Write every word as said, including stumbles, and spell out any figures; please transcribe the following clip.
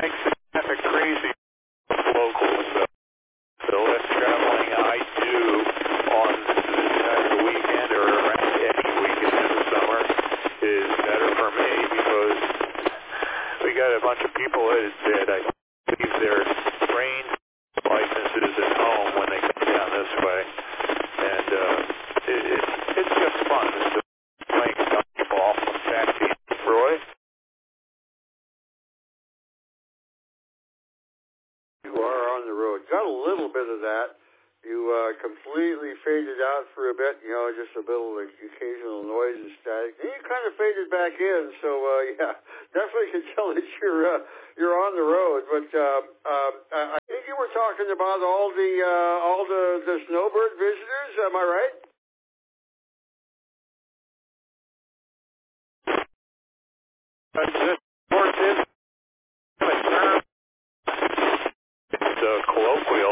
makes the traffic crazy locals. So the less traveling I do on the weekend or around any weekend in the summer is better for me because we got a bunch of people that, that I leave their train licenses at home when they come down this way. And uh, it, it, it's just fun. It's just playing basketball. Back to you, Roy. You are on the road. Got a little bit of that. You uh, completely faded out for a bit, you know, just a little like, occasional noise and static. And you kind of faded back in, so uh, yeah, definitely can tell that you're uh, you're on the road. But uh, uh, I think you were talking about all the uh, all the, the snowbird visitors. Am I right? That's it. Sports is a term. It's uh, colloquial.